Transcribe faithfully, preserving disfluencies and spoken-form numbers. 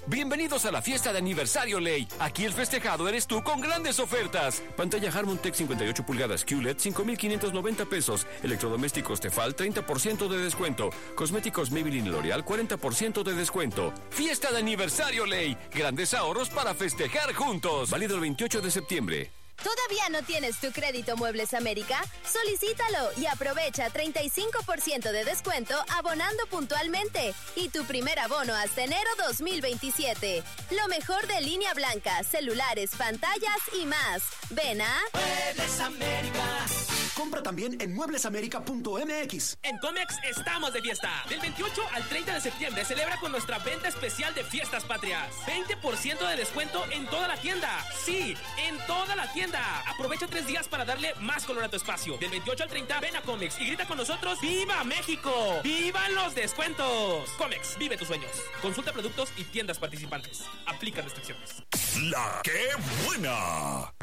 Bienvenidos a la fiesta de aniversario Ley. Aquí el festejado eres tú con grandes ofertas. Pantalla Harmon Tech cincuenta y ocho pulgadas Q L E D, cinco mil quinientos noventa pesos. Electrodomésticos Tefal, treinta por ciento de descuento. Cosméticos Maybelline L'Oreal, cuarenta por ciento de descuento. Fiesta de aniversario Ley. Grandes ahorros para festejar juntos. Válido el veintiocho de septiembre. ¿Todavía no tienes tu crédito Muebles América? Solicítalo y aprovecha treinta y cinco por ciento de descuento abonando puntualmente y tu primer abono hasta enero dos mil veintisiete. Lo mejor de línea blanca, celulares, pantallas y más. Ven a Muebles América. Compra también en muebles américa punto m x. En Comex estamos de fiesta. Del veintiocho al treinta de septiembre celebra con nuestra venta especial de Fiestas Patrias. veinte por ciento de descuento en toda la tienda. Sí, en toda la tienda. Aprovecha tres días para darle más color a tu espacio. Del veintiocho al treinta, ven a Comex y grita con nosotros ¡Viva México! ¡Vivan los descuentos! Comex, vive tus sueños. Consulta productos y tiendas participantes. Aplica restricciones. La que buena.